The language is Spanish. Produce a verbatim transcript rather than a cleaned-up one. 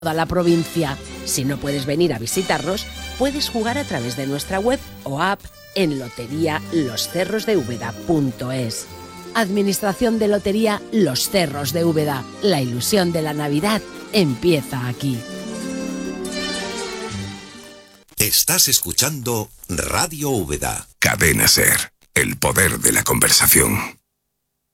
toda la provincia. Si no puedes venir a visitarnos, puedes jugar a través de nuestra web o app en lotería los cerros de úbeda punto es. Administración de Lotería Los Cerros de Úbeda. La ilusión de la Navidad empieza aquí. Estás escuchando Radio Úbeda. Cadena Ser, el poder de la conversación.